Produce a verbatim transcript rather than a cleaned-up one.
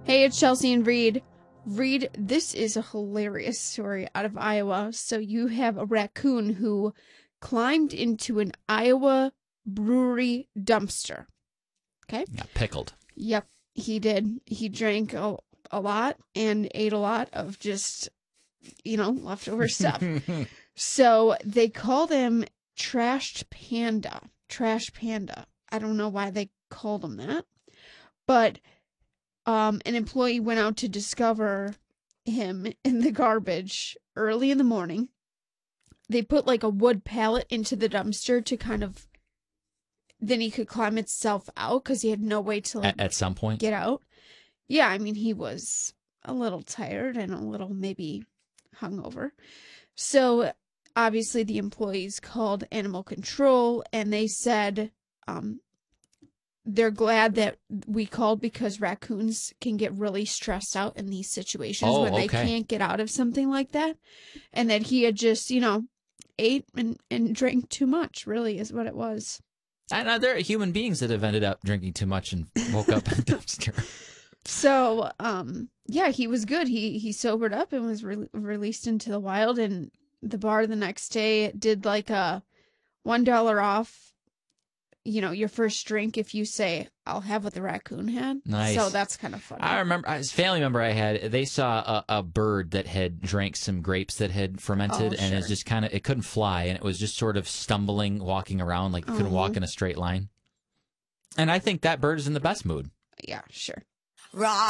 Hey, it's Chelsea and Reed. Reed, this is a hilarious story out of Iowa. So you have a raccoon who climbed into an Iowa brewery dumpster. Okay? Got pickled. Yep, he did. He drank a, a lot and ate a lot of just, you know, leftover stuff. So they called him Trashed Panda. Trash Panda. I don't know why they called him that. But um, an employee went out to discover him in the garbage early in the morning. They put like a wood pallet into the dumpster to kind of, then he could climb itself out because he had no way to like, at, at some point get out. Yeah, I mean, he was a little tired and a little maybe hungover. So obviously the employees called animal control and they said um, they're glad that we called because raccoons can get really stressed out in these situations oh, when they okay. can't get out of something like that. And that he had just, you know, ate and, and drank too much, really, is what it was. And uh, there are human beings that have ended up drinking too much and woke up in a dumpster. So, um, yeah, he was good. He he sobered up and was re- released into the wild. And the bar the next day did like a one dollar off, you know, your first drink if you say, I'll have what the raccoon had. Nice. So that's kind of funny. I remember, as a family member I had, they saw a, a bird that had drank some grapes that had fermented, Oh, and sure. it just kind of, it couldn't fly, and it was just sort of stumbling, walking around, like it couldn't Oh. walk in a straight line. And I think that bird is in the best mood. Yeah, sure. Rock.